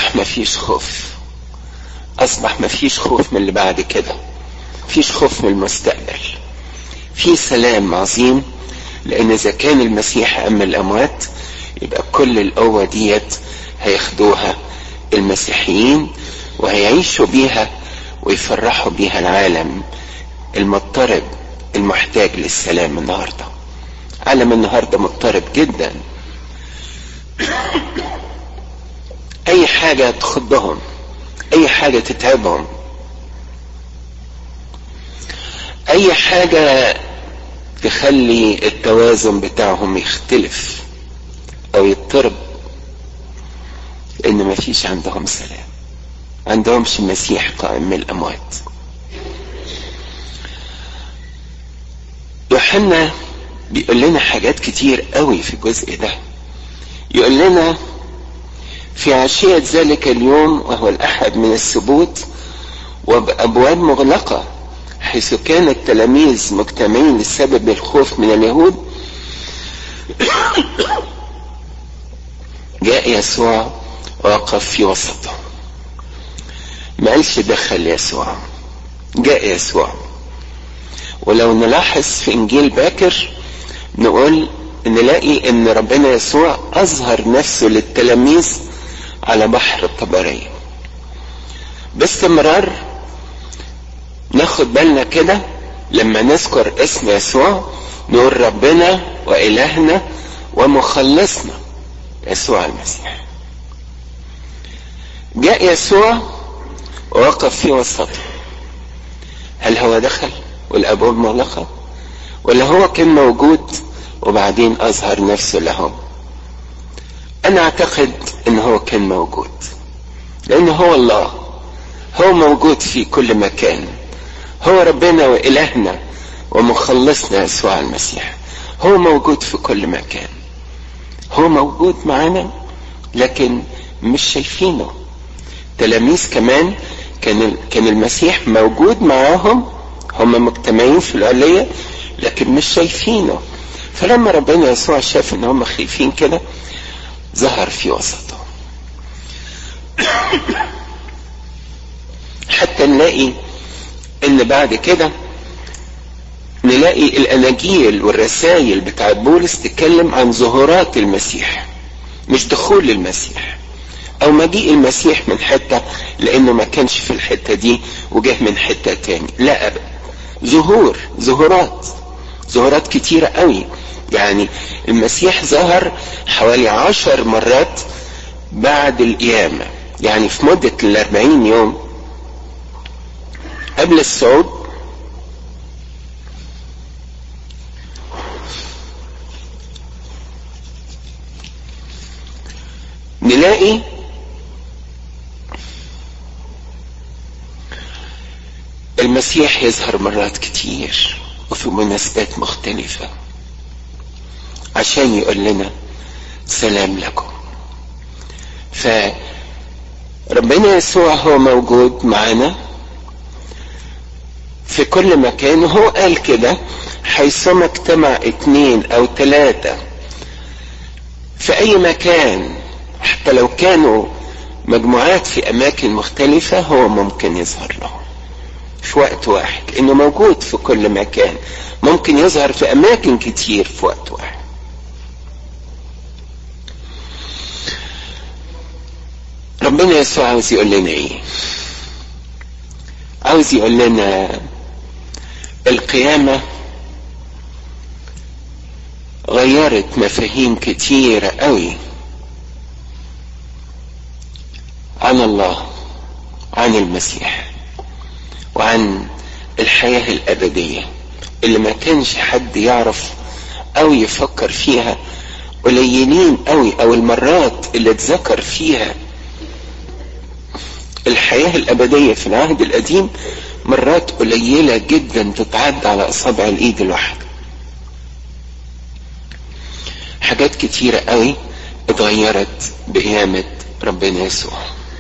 اصبح مفيش خوف، اصبح مفيش خوف من اللي بعد كده، مفيش خوف من المستقبل، في سلام عظيم. لان اذا كان المسيح اما الاموات يبقى كل القوة ديت هياخدوها المسيحيين وهيعيشوا بيها ويفرحوا بيها العالم المضطرب المحتاج للسلام. النهاردة عالم النهاردة مضطرب جدا، اي حاجة تخضهم، اي حاجة تتعبهم، اي حاجة تخلي التوازن بتاعهم يختلف او يضطرب، لان مفيش عندهم سلام، عندهمش مسيح قائم من الاموات. يوحنا بيقول لنا حاجات كتير قوي في الجزء ده. يقول لنا في عشية ذلك اليوم وهو الأحد من السبوت وبأبواب مغلقة حيث كان التلاميذ مجتمعين لسبب الخوف من اليهود، جاء يسوع ووقف في وسطهم. ما قالش دخل يسوع، جاء يسوع. ولو نلاحظ في انجيل باكر نلاقي ان ربنا يسوع اظهر نفسه للتلاميذ على بحر الطبرية باستمرار. ناخد بالنا كده لما نذكر اسم يسوع نقول ربنا وإلهنا ومخلصنا يسوع المسيح. جاء يسوع ووقف في وسطه. هل هو دخل والابواب مغلقة، ولا هو كان موجود وبعدين اظهر نفسه لهم؟ انا اعتقد ان هو كان موجود، لان هو الله، هو موجود في كل مكان، هو ربنا وإلهنا ومخلصنا يسوع المسيح، هو موجود في كل مكان، هو موجود معنا لكن مش شايفينه. تلاميذ كمان كان المسيح موجود معاهم، هم مجتمعين في العلية لكن مش شايفينه. فلما ربنا يسوع شاف ان هم خايفين كده ظهر في وسطهم. حتى نلاقي ان بعد كده نلاقي الاناجيل والرسائل بتاعت بولس تتكلم عن ظهورات المسيح، مش دخول المسيح او مجيء المسيح من حتة لانه ما كانش في الحتة دي وجه من حتة تاني، لا ابدا، ظهورات كتيرة قوي. يعني المسيح ظهر حوالي 10 مرات بعد القيامة، يعني في مدة 40 يوم قبل الصعود نلاقي المسيح يظهر مرات كتير وفي مناسبات مختلفة عشان يقول لنا سلام لكم. فربنا يسوع هو موجود معنا في كل مكان، وهو قال كده حيثما اجتمع 2 أو 3 في اي مكان، حتى لو كانوا مجموعات في اماكن مختلفة هو ممكن يظهر لهم في وقت واحد، لانه موجود في كل مكان، ممكن يظهر في اماكن كتير في وقت واحد. ربنا يسوع عاوز يقول لنا ايه؟ عاوز يقول لنا القيامة غيرت مفاهيم كتيرة قوي عن الله، عن المسيح، وعن الحياة الأبدية اللي ما كانش حد يعرف أو يفكر فيها، قليلين قوي، أو المرات اللي اتذكر فيها الحياة الأبدية في العهد القديم مرات قليلة جدا تتعد على أصابع الإيد الواحدة. حاجات كتيرة قوي اتغيرت بقيامة ربنا يسوع.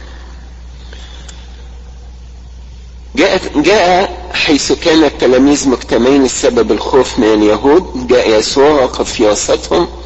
جاء حيث كان التلاميذ مجتمعين السبب الخوف من اليهود، جاء يسوع وقف في وسطهم